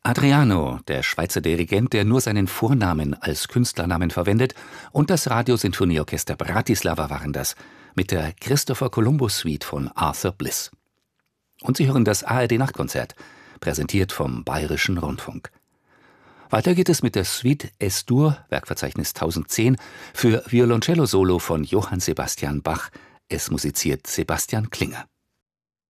Adriano, der Schweizer Dirigent, der nur seinen Vornamen als Künstlernamen verwendet, und das Radiosinfonieorchester Bratislava waren das, mit der Christopher Columbus Suite von Arthur Bliss. Und Sie hören das ARD-Nachtkonzert, präsentiert vom Bayerischen Rundfunk. Weiter geht es mit der Suite Es-Dur, Werkverzeichnis 1010, für Violoncello-Solo von Johann Sebastian Bach. Es musiziert Sebastian Klinger.